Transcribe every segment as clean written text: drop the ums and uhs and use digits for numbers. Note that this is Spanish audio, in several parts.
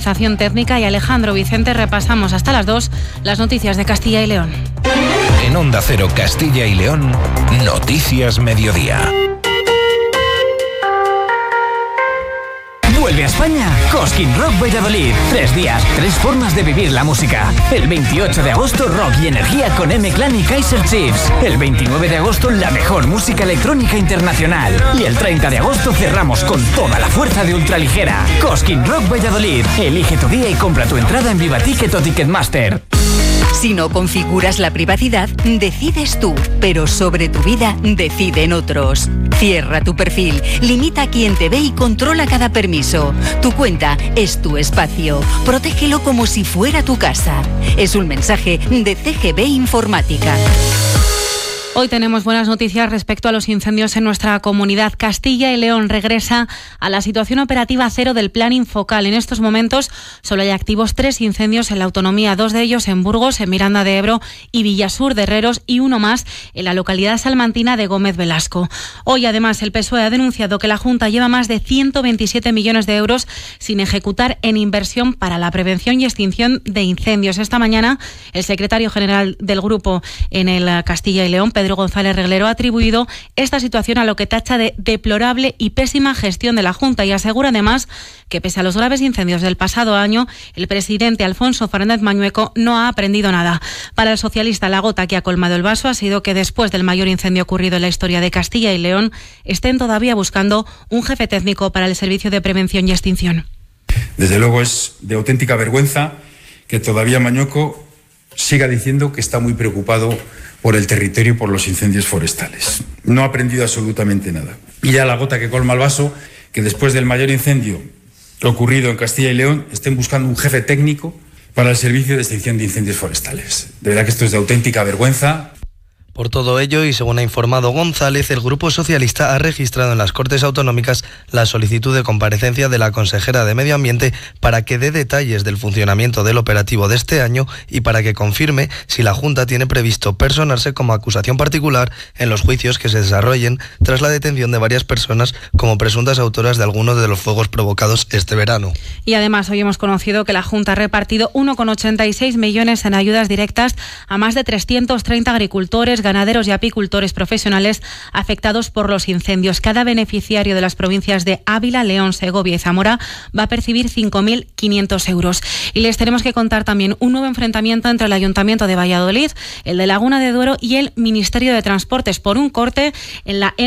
realización técnica, y Alejandro Vicente. Repasamos hasta las 2 las noticias de Castilla y León. En Onda Cero Castilla y León, Noticias Mediodía. Vuelve a España Cosquín Rock Valladolid. 3 días, 3 formas de vivir la música. El 28 de agosto, rock y energía con M-Clan y Kaiser Chiefs. El 29 de agosto, la mejor música electrónica internacional. Y el 30 de agosto cerramos con toda la fuerza de ultraligera. Cosquín Rock Valladolid. Elige tu día y compra tu entrada en Vivaticket o Ticketmaster. Si no configuras la privacidad, decides tú, pero sobre tu vida deciden otros. Cierra tu perfil, limita a quien te ve y controla cada permiso. Tu cuenta es tu espacio. Protégelo como si fuera tu casa. Es un mensaje de CGB Informática. Hoy tenemos buenas noticias respecto a los incendios en nuestra comunidad. Castilla y León regresa a la situación operativa cero del Plan Infocal. En estos momentos solo hay activos 3 incendios en la autonomía, 2 de ellos en Burgos, en Miranda de Ebro y Villasur de Herreros, y uno más en la localidad salmantina de Gómez Velasco. Hoy, además, el PSOE ha denunciado que la Junta lleva más de 127 millones de euros sin ejecutar en inversión para la prevención y extinción de incendios. Esta mañana, el secretario general del grupo en el Castilla y León, Pedro González Reglero, ha atribuido esta situación a lo que tacha de deplorable y pésima gestión de la Junta, y asegura además que pese a los graves incendios del pasado año, el presidente Alfonso Fernández Mañueco no ha aprendido nada. Para el socialista, la gota que ha colmado el vaso ha sido que después del mayor incendio ocurrido en la historia de Castilla y León, estén todavía buscando un jefe técnico para el Servicio de Prevención y Extinción. Desde luego es de auténtica vergüenza que todavía Mañueco siga diciendo que está muy preocupado por el territorio y por los incendios forestales. No ha aprendido absolutamente nada. Y ya la gota que colma el vaso, que después del mayor incendio ocurrido en Castilla y León, estén buscando un jefe técnico para el Servicio de Extinción de Incendios Forestales. De verdad que esto es de auténtica vergüenza. Por todo ello, y según ha informado González, el Grupo Socialista ha registrado en las Cortes Autonómicas la solicitud de comparecencia de la consejera de Medio Ambiente para que dé detalles del funcionamiento del operativo de este año y para que confirme si la Junta tiene previsto personarse como acusación particular en los juicios que se desarrollen tras la detención de varias personas como presuntas autoras de algunos de los fuegos provocados este verano. Y además, hoy hemos conocido que la Junta ha repartido 1,86 millones en ayudas directas a más de 330 agricultores, ganaderos y apicultores profesionales afectados por los incendios. Cada beneficiario de las provincias de Ávila, León, Segovia y Zamora va a percibir 5.500 euros. Y les tenemos que contar también un nuevo enfrentamiento entre el Ayuntamiento de Valladolid, el de Laguna de Duero y el Ministerio de Transportes por un corte en la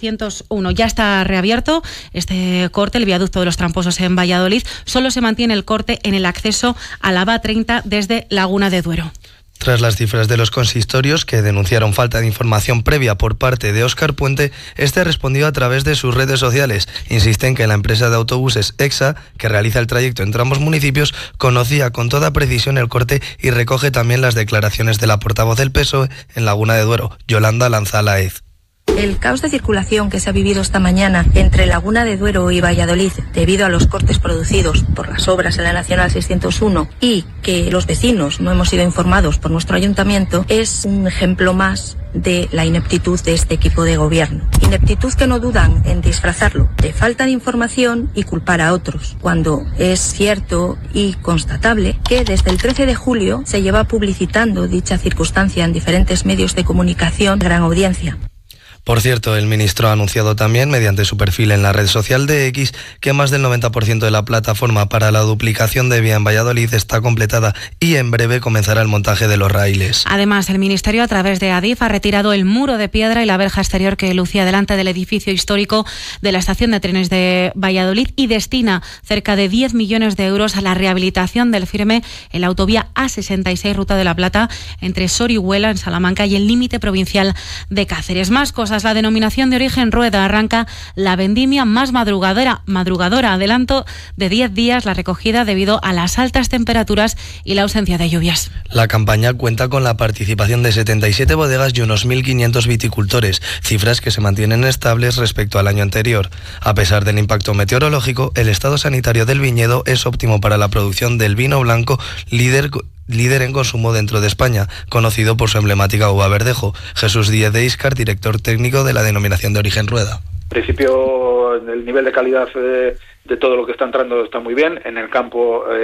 N601. Ya está reabierto este corte, el viaducto de los Tramposos en Valladolid. Solo se mantiene el corte en el acceso a la VA30 desde Laguna de Duero. Tras las cifras de los consistorios, que denunciaron falta de información previa por parte de Óscar Puente, este respondió a través de sus redes sociales. Insiste en que la empresa de autobuses EXA, que realiza el trayecto entre ambos municipios, conocía con toda precisión el corte y recoge también las declaraciones de la portavoz del PSOE en Laguna de Duero, Yolanda Lanzalaez. El caos de circulación que se ha vivido esta mañana entre Laguna de Duero y Valladolid debido a los cortes producidos por las obras en la Nacional 601 y que los vecinos no hemos sido informados por nuestro ayuntamiento es un ejemplo más de la ineptitud de este equipo de gobierno. Ineptitud que no dudan en disfrazarlo de falta de información y culpar a otros, cuando es cierto y constatable que desde el 13 de julio se lleva publicitando dicha circunstancia en diferentes medios de comunicación de gran audiencia. Por cierto, el ministro ha anunciado también, mediante su perfil en la red social de X, que más del 90% de la plataforma para la duplicación de vía en Valladolid está completada y en breve comenzará el montaje de los raíles. Además, el ministerio, a través de Adif, ha retirado el muro de piedra y la verja exterior que lucía delante del edificio histórico de la estación de trenes de Valladolid y destina cerca de 10 millones de euros a la rehabilitación del firme en la autovía A66 Ruta de la Plata entre Sorihuela en Salamanca y el límite provincial de Cáceres. Más cosas. La denominación de origen Rueda arranca la vendimia más madrugadora. Adelanto de 10 días la recogida debido a las altas temperaturas y la ausencia de lluvias. La campaña cuenta con la participación de 77 bodegas y unos 1.500 viticultores, cifras que se mantienen estables respecto al año anterior. A pesar del impacto meteorológico, el estado sanitario del viñedo es óptimo para la producción del vino blanco líder en consumo dentro de España, conocido por su emblemática uva verdejo. Jesús Díez de Iscar, director técnico de la denominación de origen Rueda. En principio, el nivel de calidad de todo lo que está entrando está muy bien. En el campo